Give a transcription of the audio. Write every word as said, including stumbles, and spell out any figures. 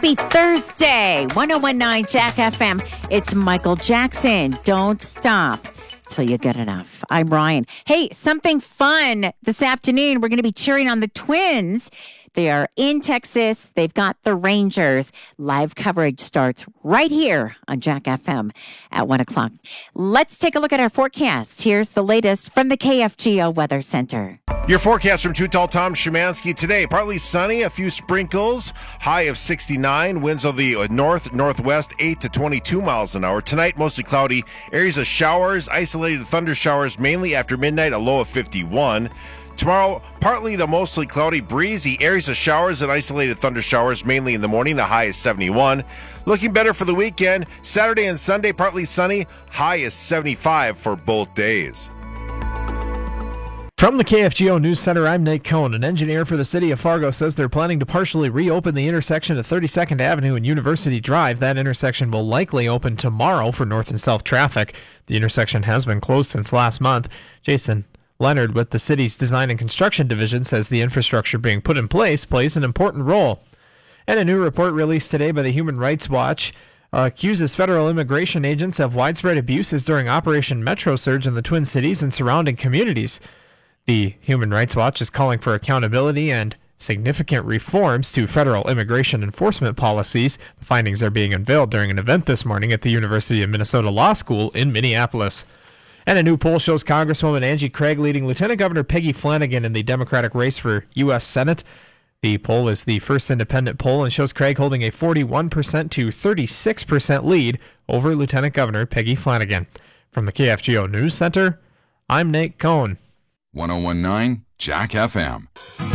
Happy Thursday, one oh one point nine Jack F M. It's Michael Jackson. Don't stop till you get enough. I'm Ryan. Hey, something fun this afternoon. We're going to be cheering on the Twins. They are in Texas. They've got the Rangers. Live coverage starts right here on Jack F M at one o'clock. Let's take a look at our forecast. Here's the latest from the K F G O Weather Center. Your forecast from Too Tall Tom Szymanski today. Partly sunny, a few sprinkles, high of sixty-nine. Winds of the north, northwest, eight to twenty-two miles an hour. Tonight, mostly cloudy. Areas of showers, isolated thunder showers, mainly after midnight, a low of fifty-one. Tomorrow, partly to mostly cloudy, breezy, areas of showers and isolated thunder showers, mainly in the morning, the high is seventy-one. Looking better for the weekend. Saturday and Sunday, partly sunny, high is seventy-five for both days. From the K F G O News Center, I'm Nate Cohn. An engineer for the city of Fargo says they're planning to partially reopen the intersection of thirty-second Avenue and University Drive. That intersection will likely open tomorrow for north and south traffic. The intersection has been closed since last month. Jason Leonard with the city's Design and Construction Division says the infrastructure being put in place plays an important role. And a new report released today by the Human Rights Watch uh, accuses federal immigration agents of widespread abuses during Operation Metro Surge in the Twin Cities and surrounding communities. The Human Rights Watch is calling for accountability and significant reforms to federal immigration enforcement policies. The findings are being unveiled during an event this morning at the University of Minnesota Law School in Minneapolis. And a new poll shows Congresswoman Angie Craig leading Lieutenant Governor Peggy Flanagan in the Democratic race for U S Senate. The poll is the first independent poll and shows Craig holding a forty-one percent to thirty-six percent lead over Lieutenant Governor Peggy Flanagan. From the K F G O News Center, I'm Nate Cohn. one oh one point nine Jack F M.